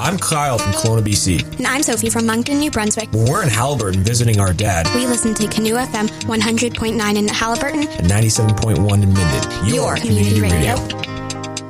I'm Kyle from Kelowna, BC. And I'm Sophie from Moncton, New Brunswick. When we're in Haliburton visiting our dad, we listen to Canoe FM 100.9 in Haliburton and 97.1 in Minden. Your community radio.